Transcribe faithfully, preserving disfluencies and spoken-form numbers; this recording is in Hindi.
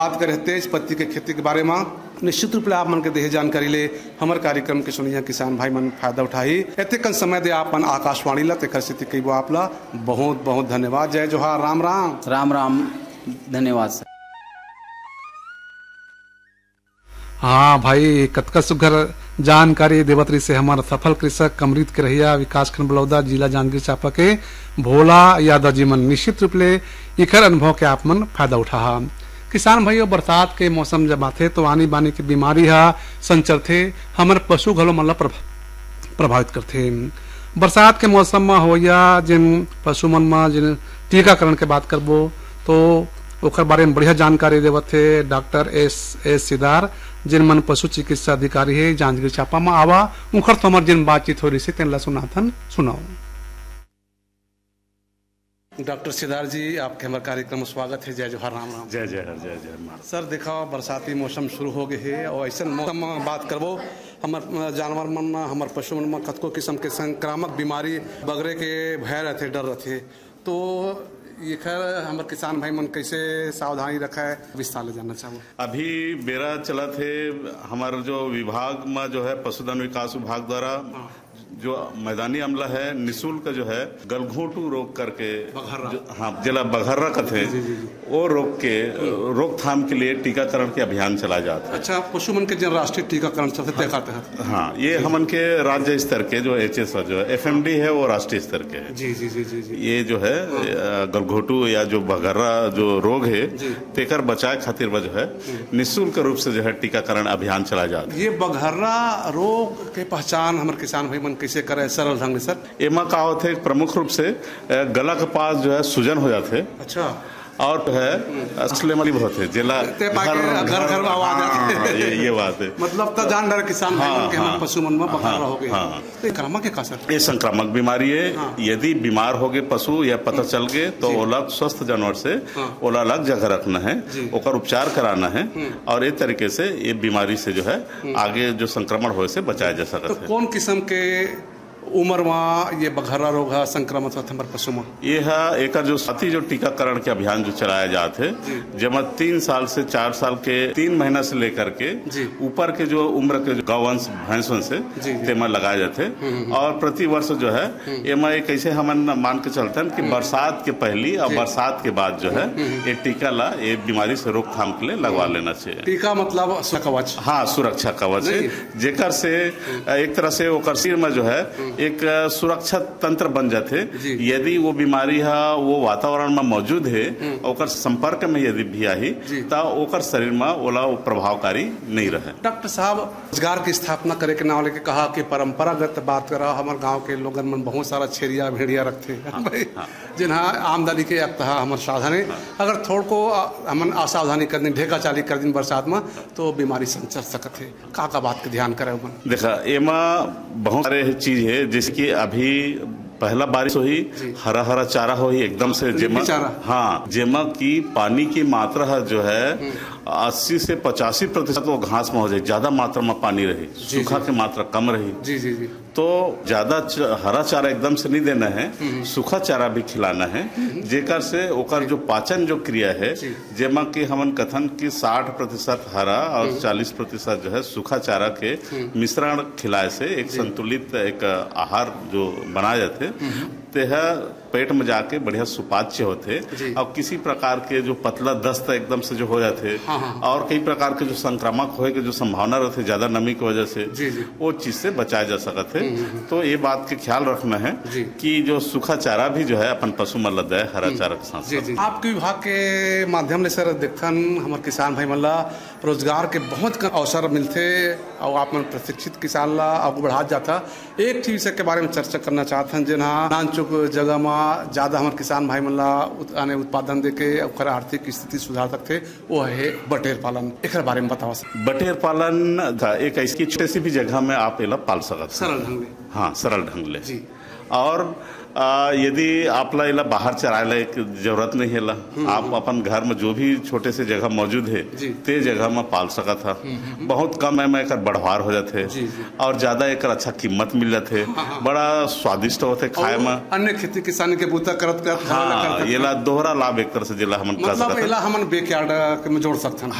बात करें तेज पत्ती के खेती के बारे में निश्चित रूप से आप मन के देह जानकारी ले हमारे कार्यक्रम के सुनिया किसान भाई मन फायदा उठाई एते कन समय दे आप मन आकाशवाणी ला तेकर स्थिति कई वो आप ला बहुत बहुत धन्यवाद। जय जोहार। राम राम। राम राम। धन्यवाद सर। हाँ भाई, कतका सुघर जानकारी देवत्री से हमारा सफल कृषक अमृत के रहिया विकासखंड बलौदा जिला जांजगीर चांपा के भोला यादव जी मन निश्चित रूप ले इखर अनुभव के आप मन फायदा उठा। किसान भाइयों, बरसात के मौसम जब आथे तो आनी बानी की बीमारी हा संचर थे हमारे पशु घलो मन ला प्रभावित करथे। बरसात के मौसम में हो या जिन पशु मन में जिन टीकाकरण के बात करबो तो ओकर बारे में बढ़िया जानकारी देवत थे डॉक्टर एस एस सिदार, जिन मन पशु चिकित्सा अधिकारी है जांजगीर चांपा में आवा उखर तो हमार जिन बातचीत हो रही से तेन ला सुनाथन सुनाओ। डॉक्टर सिदार जी, आपके हमारे कार्यक्रम में स्वागत है। जय जोहार। राम राम। जय जय हर जय जय। सर देखा बरसाती मौसम शुरू हो गए है और ऐसा मौसम में बात करबो हमार जानवर मन में हमार पशु मन में कतको किस्म के संक्रामक बीमारी बगरे के भय रहते डर रहते तो ये खैर हमारे किसान भाई मन कैसे सावधानी रखा है विस्तार ले जानना चाहूँ। अभी बेरा चला थे हमारे जो विभाग में जो है पशुधन विकास विभाग द्वारा जो मैदानी अमला है निःशुल्क जो है गलघोटू रोग करके हाँ जिला बघर्रा का थे वो रोग के रोकथाम के लिए टीकाकरण के अभियान चला जाता है। अच्छा, पशु मन के जन राष्ट्रीय टीकाकरण चलते तय करते हैं। हाँ, ये हमन के राज्य स्तर के जो एच एस जो है एफ एम डी है वो राष्ट्रीय स्तर के है। जी जी जी जी जी। ये जो है गलघोटू या जो बघर्रा जो रोग है तेकर बचाव खातिर जो है निःशुल्क रूप से जो है टीकाकरण अभियान चला जाता है। ये बघर्रा रोग के पहचान हमारे किसान भाई मन कैसे करे सरल ढंग से सर? एमा का होते प्रमुख रूप से गला के पास जो है सूजन हो जाते। अच्छा। और तो है असले मली बहुत है जिला घर घर घर आवाज आती है। ये ये बात है मतलब तो जान डर किसान भाई मन के हम पशु मन में बघर्रा हो गए। तो संक्रामक है का सर? ये संक्रामक बीमारी है। यदि बीमार हो गए पशु या पता चल गए तो ओला स्वस्थ जानवर से ओला अलग जगह रखना है, ओकर उपचार कराना है और एक तरीके से ये बीमारी से जो है आगे जो संक्रमण हो से बचाया जा सकता है। कौन किस्म के उम्र में ये बघर्रा रोग है संक्रमण हमारे पशु में? ये है एक जो साथी जो टीकाकरण के अभियान जो चलाया जाते जब तीन साल से चार साल के तीन महीना से लेकर के ऊपर के जो उम्र के जो गौवंश भैंसों से तेमा लगाए जाते और प्रति वर्ष जो है एमा कैसे हम मान के चलते हैं कि बरसात के पहली और बरसात के बाद जो है ये टीका ला ये बीमारी से रोकथाम के लिए लगवा लेना चाहिए। टीका मतलब कवच? हाँ, सुरक्षा कवच जेकर से एक तरह से वो शरीर में जो है एक सुरक्षा तंत्र बन जाते। यदि वो बीमारी है वो वातावरण में मौजूद है और संपर्क में यदि भी आई तो ओकर शरीर में ओला वो प्रभावकारी नहीं रहे। डॉक्टर साहब, रोजगार की स्थापना करे के नाम लेके कहा कि परंपरागत बात करा हमारे गांव के लोगन मन बहुत सारा छेरिया भेड़िया रखते हैं जिन्हा आमदनी के हमारे साधन है। अगर थोड़ को हम असावधानी कर दिन ढेका चाली कर दिन बरसात में तो बीमारी संचर सकते है। का का बात के ध्यान करे? देखा एमा बहुत सारे चीज है जिसकी अभी पहला बारिश हुई हरा हरा चारा हो ही एकदम से जेमा हाँ जेमा की पानी की मात्रा है जो है अस्सी से पचासी प्रतिशत वो घास में हो जाए, ज्यादा मात्रा में पानी रही, सूखा की मात्रा कम रही। जी जी जी। तो ज्यादा हरा चारा एकदम से नहीं देना है, सूखा चारा भी खिलाना है जेकर से ओकर जो पाचन जो क्रिया है जेमा की हमन कथन की साठ प्रतिशत हरा और चालीस प्रतिशत जो है सूखा चारा के मिश्रण खिलाए से एक संतुलित एक आहार जो बनाए जाते तेह पेट में जाके बढ़िया सुपाच्य होते और किसी प्रकार के जो पतला दस्त एकदम से जो हो जाते हाँ हाँ। और कई प्रकार के जो संक्रामक होए के जो संभावना रहते ज्यादा नमी की वजह से जी जी। वो चीज से बचाया जा सकते है। तो ये बात के ख्याल रखना है कि जो सूखा चारा भी जो है अपन पशु में लद है हरा चारा के साथ। जी जी। आपके विभाग के माध्यम से सर देखन हमारे किसान भाई मल्ला रोजगार के बहुत अवसर मिलते और आप मन प्रशिक्षित किसान ला आगे बढ़ा जाता। एक चीज के बारे में चर्चा करना चाहते हैं जिन्हा नानचुक जगह में ज्यादा हमारे किसान भाई मन ला उत्पादन देके और आर्थिक स्थिति सुधार सकते वो है बटेर पालन। एक बारे में बताओ सर। बटेर पालन था एक ऐसी छोटी सी भी जगह में आप एला पाल सकते सरल ढंग ले। हाँ, सरल ढंग ले जी। और आ, यदि आपला इला बाहर चरायला एक जरूरत नहीं है ला, आप अपन घर में जो भी छोटे से जगह मौजूद है ते जगह में पाल सका था। बहुत कम है में एक बढ़वार हो जाते और ज्यादा एक अच्छा कीमत मिल जाते, बड़ा स्वादिष्ट होते खाए में। अन्य खेती किसानी के बूता करत करत हाँ, ये ला दोहरा लाभ एक तरह से जिला हमन मतलब इला हमन बैकयार्ड में जोड़ सकते हैं।